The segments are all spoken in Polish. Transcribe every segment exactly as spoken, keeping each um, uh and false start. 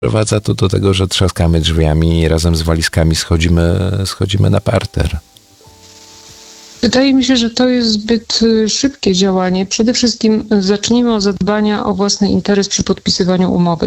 Prowadza to do tego, że trzaskamy drzwiami i razem z walizkami schodzimy, schodzimy na parter. Wydaje mi się, że to jest zbyt szybkie działanie. Przede wszystkim zacznijmy od zadbania o własny interes przy podpisywaniu umowy.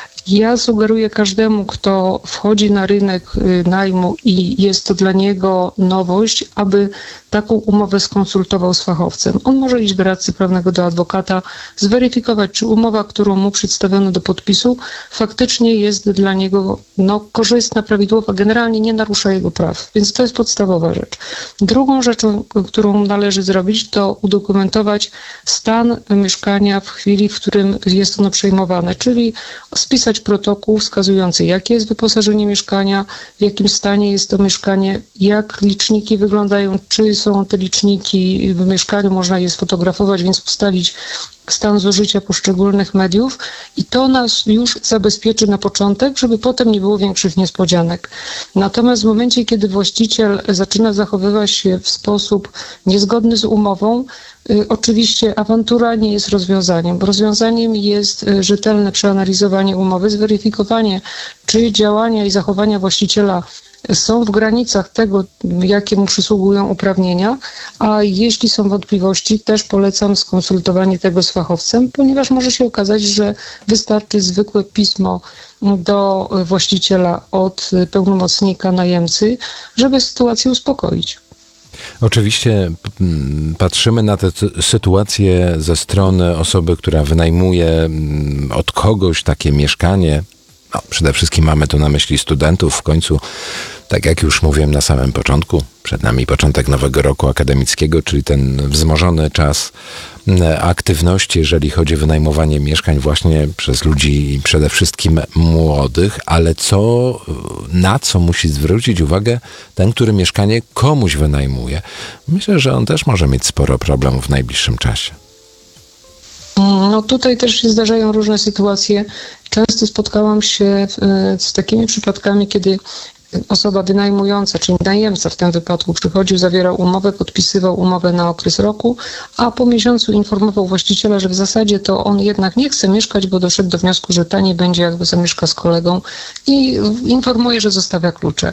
Ja sugeruję każdemu, kto wchodzi na rynek najmu i jest to dla niego nowość, aby taką umowę skonsultował z fachowcem. On może iść do radcy prawnego, do adwokata, zweryfikować, czy umowa, którą mu przedstawiono do podpisu, faktycznie jest dla niego no, korzystna, prawidłowa, generalnie nie narusza jego praw. Więc to jest podstawowa rzecz. Drugą rzeczą, którą należy zrobić, to udokumentować stan mieszkania w chwili, w którym jest ono przejmowane, czyli spisać protokół wskazujący, jakie jest wyposażenie mieszkania, w jakim stanie jest to mieszkanie, jak liczniki wyglądają, czy są te liczniki w mieszkaniu, można je sfotografować, więc ustalić stan zużycia poszczególnych mediów i to nas już zabezpieczy na początek, żeby potem nie było większych niespodzianek. Natomiast w momencie, kiedy właściciel zaczyna zachowywać się w sposób niezgodny z umową, y, oczywiście awantura nie jest rozwiązaniem, bo rozwiązaniem jest y, rzetelne przeanalizowanie umowy, zweryfikowanie, czy działania i zachowania właściciela są w granicach tego, jakie mu przysługują uprawnienia, a jeśli są wątpliwości, też polecam skonsultowanie tego z fachowcem, ponieważ może się okazać, że wystarczy zwykłe pismo do właściciela od pełnomocnika najemcy, żeby sytuację uspokoić. Oczywiście patrzymy na tę sytuację ze strony osoby, która wynajmuje od kogoś takie mieszkanie. No, przede wszystkim mamy tu na myśli studentów. W końcu, tak jak już mówiłem na samym początku, przed nami początek nowego roku akademickiego, czyli ten wzmożony czas aktywności, jeżeli chodzi o wynajmowanie mieszkań właśnie przez ludzi przede wszystkim młodych, ale co, na co musi zwrócić uwagę ten, który mieszkanie komuś wynajmuje? Myślę, że on też może mieć sporo problemów w najbliższym czasie. No tutaj też się zdarzają różne sytuacje. Często spotkałam się z takimi przypadkami, kiedy osoba wynajmująca, czyli najemca w tym wypadku przychodził, zawierał umowę, podpisywał umowę na okres roku, a po miesiącu informował właściciela, że w zasadzie to on jednak nie chce mieszkać, bo doszedł do wniosku, że taniej będzie, jakby zamieszka z kolegą i informuje, że zostawia klucze.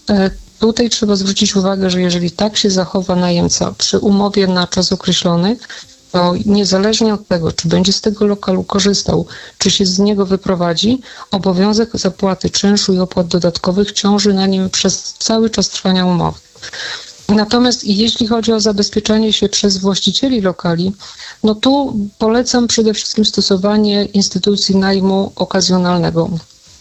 Tutaj trzeba zwrócić uwagę, że jeżeli tak się zachowa najemca przy umowie na czas określony, to niezależnie od tego, czy będzie z tego lokalu korzystał, czy się z niego wyprowadzi, obowiązek zapłaty czynszu i opłat dodatkowych ciąży na nim przez cały czas trwania umowy. Natomiast jeśli chodzi o zabezpieczenie się przez właścicieli lokali, no tu polecam przede wszystkim stosowanie instytucji najmu okazjonalnego.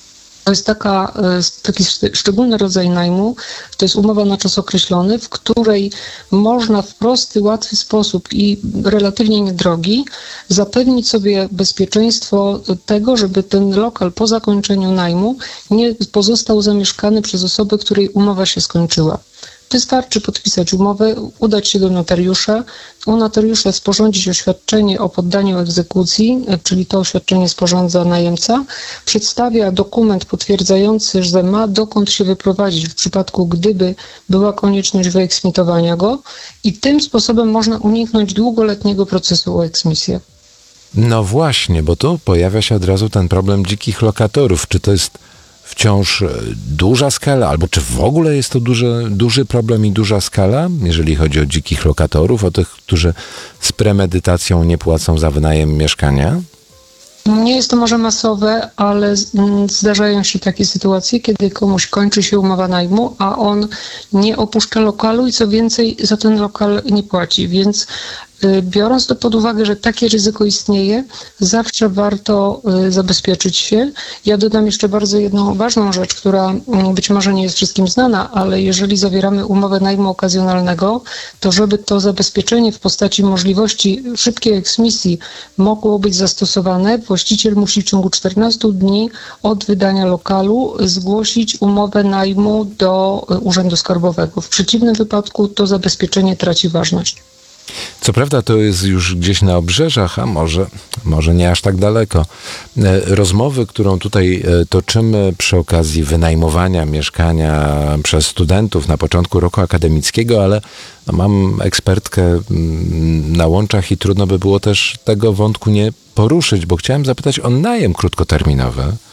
To jest taka, taki szczególny rodzaj najmu, to jest umowa na czas określony, w której można w prosty, łatwy sposób i relatywnie niedrogi zapewnić sobie bezpieczeństwo tego, żeby ten lokal po zakończeniu najmu nie pozostał zamieszkany przez osobę, której umowa się skończyła. Wystarczy podpisać umowę, udać się do notariusza, u notariusza sporządzić oświadczenie o poddaniu egzekucji, czyli to oświadczenie sporządza najemca, przedstawia dokument potwierdzający, że ma dokąd się wyprowadzić w przypadku, gdyby była konieczność wyeksmitowania go i tym sposobem można uniknąć długoletniego procesu o eksmisję. No właśnie, bo tu pojawia się od razu ten problem dzikich lokatorów. Czy to jest wciąż duża skala, albo czy w ogóle jest to duży, duży problem i duża skala, jeżeli chodzi o dzikich lokatorów, o tych, którzy z premedytacją nie płacą za wynajem mieszkania? Nie jest to może masowe, ale zdarzają się takie sytuacje, kiedy komuś kończy się umowa najmu, a on nie opuszcza lokalu i co więcej za ten lokal nie płaci, więc biorąc to pod uwagę, że takie ryzyko istnieje, zawsze warto zabezpieczyć się. Ja dodam jeszcze bardzo jedną ważną rzecz, która być może nie jest wszystkim znana, ale jeżeli zawieramy umowę najmu okazjonalnego, to żeby to zabezpieczenie w postaci możliwości szybkiej eksmisji mogło być zastosowane, właściciel musi w ciągu czternastu dni od wydania lokalu zgłosić umowę najmu do Urzędu Skarbowego. W przeciwnym wypadku to zabezpieczenie traci ważność. Co prawda to jest już gdzieś na obrzeżach, a może, może nie aż tak daleko. Rozmowy, którą tutaj toczymy przy okazji wynajmowania mieszkania przez studentów na początku roku akademickiego, ale no mam ekspertkę na łączach i trudno by było też tego wątku nie poruszyć, bo chciałem zapytać o najem krótkoterminowy.